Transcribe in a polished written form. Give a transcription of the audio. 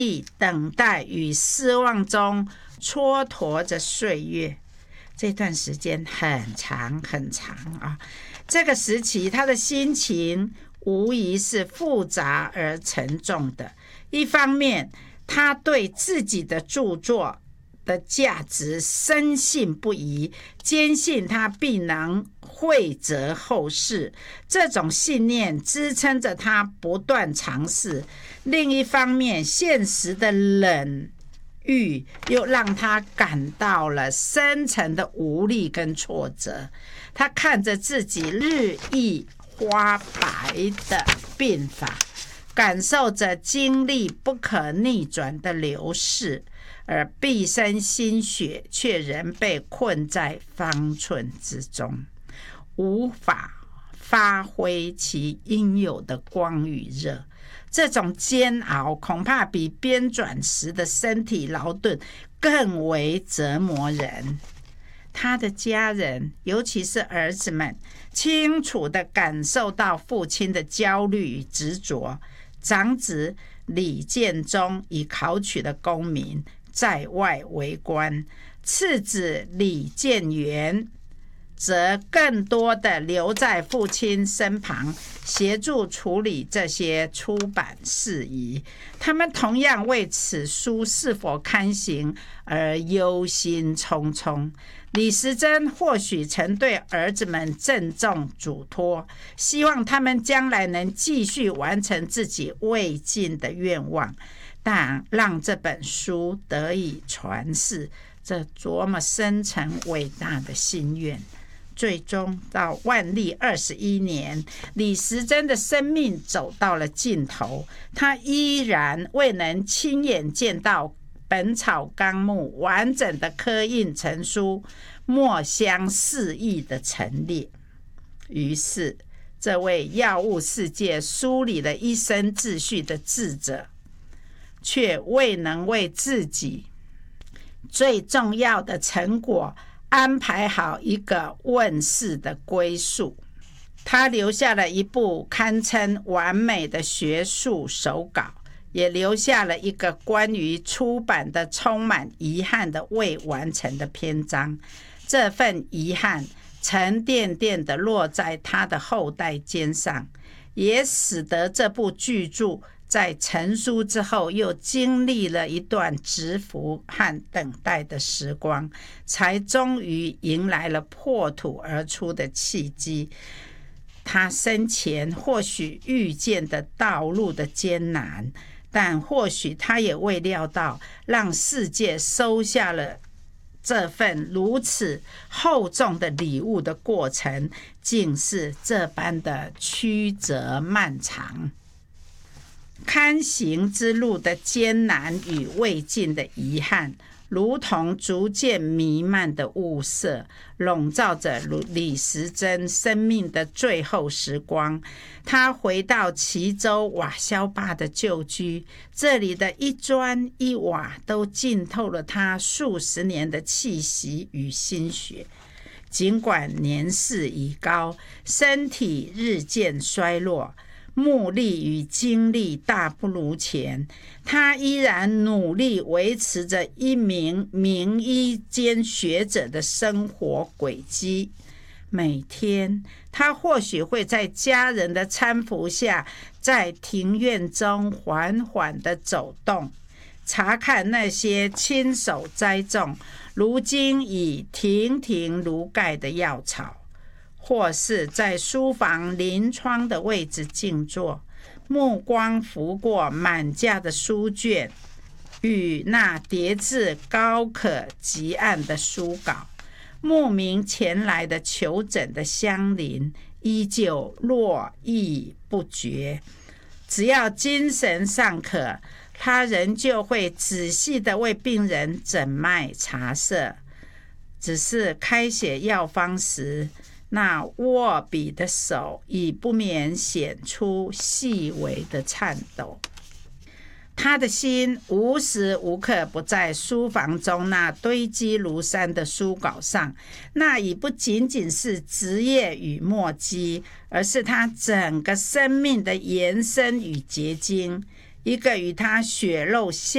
等待与失望中蹉跎着岁月。这段时间很长很长啊，这个时期他的心情无疑是复杂而沉重的。一方面，他对自己的著作的价值深信不疑，坚信他必能惠泽后世，这种信念支撑着他不断尝试。另一方面，现实的冷遇又让他感到了深层的无力跟挫折。他看着自己日益花白的鬓发，感受着经历不可逆转的流逝，而毕生心血却仍被困在方寸之中，无法发挥其应有的光与热。这种煎熬恐怕比编纂时的身体劳顿更为折磨人。他的家人，尤其是儿子们，清楚地感受到父亲的焦虑与执着。长子李建忠已考取了功名，在外为官；次子李建元则更多的留在父亲身旁，协助处理这些出版事宜。他们同样为此书是否刊行而忧心忡忡。李时珍或许曾对儿子们郑重嘱托，希望他们将来能继续完成自己未尽的愿望，但让这本书得以传世，这多么深沉伟大的心愿。最终到万历21年，李时珍的生命走到了尽头，他依然未能亲眼见到《本草纲目》完整的刻印成书，墨香四溢的陈列。于是这位药物世界梳理了一生秩序的智者，却未能为自己最重要的成果安排好一个问世的归宿。他留下了一部堪称完美的学术手稿，也留下了一个关于出版的充满遗憾的未完成的篇章。这份遗憾沉甸甸地落在他的后代肩上，也使得这部巨著在成书之后又经历了一段蛰伏和等待的时光，才终于迎来了破土而出的契机。他生前或许预见的道路的艰难，但或许他也未料到让世界收下了这份如此厚重的礼物的过程，竟是这般的曲折漫长。刊行之路的艰难与未尽的遗憾，如同逐渐弥漫的雾色，笼罩着李时珍生命的最后时光。他回到齐州瓦销坝的旧居，这里的一砖一瓦都浸透了他数十年的气息与心血。尽管年事已高，身体日渐衰弱，目力与精力大不如前，他依然努力维持着一名名医兼学者的生活轨迹。每天，他或许会在家人的搀扶下，在庭院中缓缓地走动，查看那些亲手栽种、如今已亭亭如盖的药草。或是在书房临窗的位置静坐，目光拂过满架的书卷与那叠字高可及案的书稿，慕名前来的求诊的乡邻依旧络绎不绝。只要精神尚可，他仍旧会仔细地为病人诊脉查摄，只是开写药方时，那握笔的手已不免显出细微的颤抖。他的心无时无刻不在书房中那堆积如山的书稿上，那已不仅仅是职业与墨迹，而是他整个生命的延伸与结晶，一个与他血肉相